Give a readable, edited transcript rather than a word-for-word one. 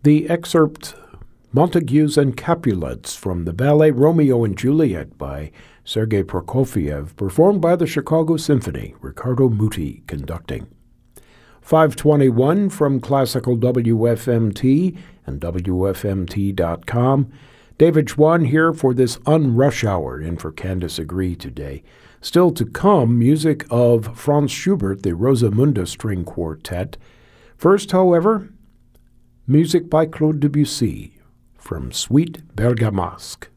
The excerpt Montagues and Capulets from the ballet Romeo and Juliet by Sergei Prokofiev, performed by the Chicago Symphony, Riccardo Muti conducting. 521 from Classical WFMT and WFMT.com. David Schwann here for this unrush hour in for Candace Agree today. Still to come, music of Franz Schubert, the Rosamunde String Quartet. First, however, music by Claude Debussy from Suite Bergamasque.